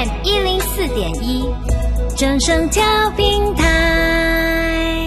FM 104.1，正声调频台。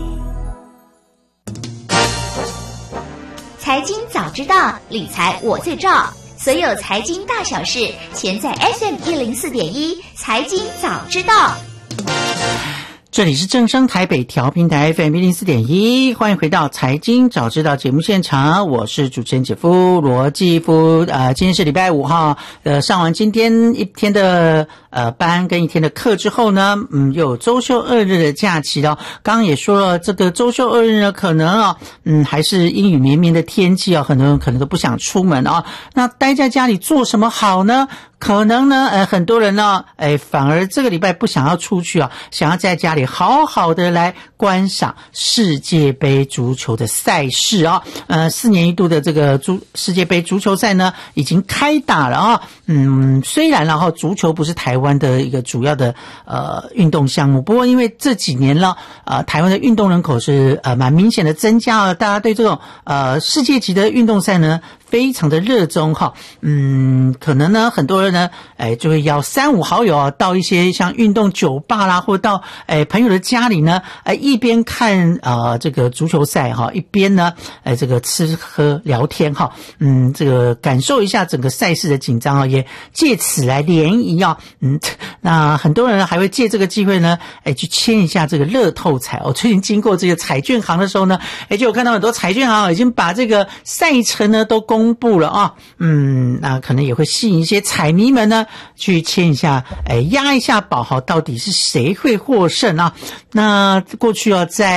财经早知道，理财我最照。所有财经大小事，全在 FM 104.1财经早知道。 这里是正声台北调频台 FM 104.1，欢迎回到财经早知道节目现场，我是主持人姐夫罗继夫。今天是礼拜5号，上完今天一天的班跟一天的课之后呢，又有周休2日的假期了。刚刚也说了，这个周休2日呢，可能还是阴雨绵绵的天气很多人可能都不想出门那待在家里做什么好呢？可能呢，很多人呢，反而这个礼拜不想要出去想要在家里好好的来观赏世界杯足球的赛事4年一度的这个世界杯足球赛呢，已经开打了虽然足球不是台湾的一个主要的运动项目，不过因为这几年了，台湾的运动人口是蛮明显的增加了，大家对这种世界级的运动赛呢非常的热衷可能呢很多人呢就会要3-5好友到一些像运动酒吧啦，或到朋友的家里呢一边看这个足球赛一边呢这个吃喝聊天这个感受一下整个赛事的紧张也借此来联谊那很多人还会借这个机会呢去签一下这个乐透彩最近经过这个彩券行的时候呢就有看到很多彩券行已经把这个赛程呢都公布了那可能也会吸引一些彩迷们呢去签一下压一下宝到底是谁会获胜那过去在